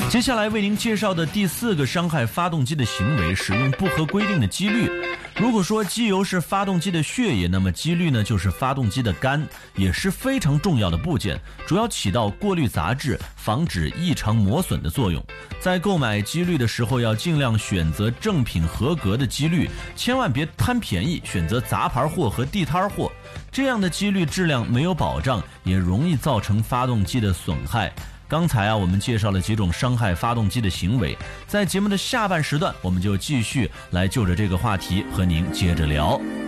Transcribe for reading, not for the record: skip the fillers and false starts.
接下来为您介绍的第4个伤害发动机的行为，使用不合规定的机滤。如果说机油是发动机的血液，那么机滤呢就是发动机的肝，也是非常重要的部件，主要起到过滤杂质、防止异常磨损的作用。在购买机滤的时候，要尽量选择正品合格的机滤，千万别贪便宜选择杂牌货和地摊货，这样的机滤质量没有保障，也容易造成发动机的损害。刚才我们介绍了几种伤害发动机的行为，在节目的下半时段，我们就继续来就着这个话题和您接着聊。